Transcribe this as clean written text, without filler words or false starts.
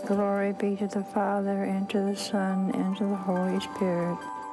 Glory be to the Father, and to the Son, and to the Holy Spirit.